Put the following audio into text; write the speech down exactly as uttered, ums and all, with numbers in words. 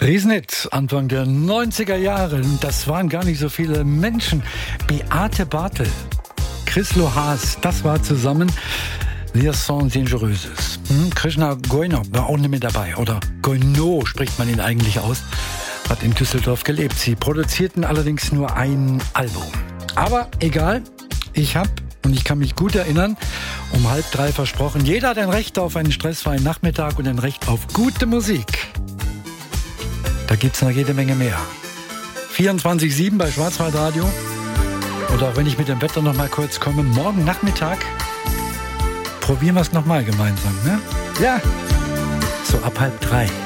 Riesenhit, Anfang der neunziger Jahre. Das waren gar nicht so viele Menschen. Beate Bartel, Chris Lohaas, das war zusammen Les Sons Dangereuses. Hm, Krishna Goyno war auch nicht mit dabei. Oder Goyno spricht man ihn eigentlich aus. Hat in Düsseldorf gelebt. Sie produzierten allerdings nur ein Album. Aber egal, ich hab, und ich kann mich gut erinnern, um halb drei versprochen, jeder hat ein Recht auf einen stressfreien Nachmittag und ein Recht auf gute Musik. Da gibt's noch jede Menge mehr. vierundzwanzig sieben bei Schwarzwaldradio. Oder auch wenn ich mit dem Wetter noch mal kurz komme, morgen Nachmittag probieren wir es noch mal gemeinsam, ne? Ja, so ab halb drei.